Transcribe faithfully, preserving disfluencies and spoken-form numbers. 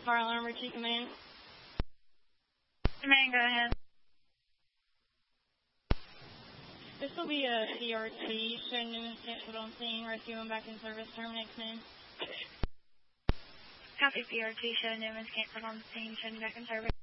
Fire alarm, Richie, command. Command, go ahead. This will be a C R T. Showing Newman's canceled on scene. Rescue him back in service. Terminate, command. Copy P R T. Show Newman's canceled on scene. Showing back in service.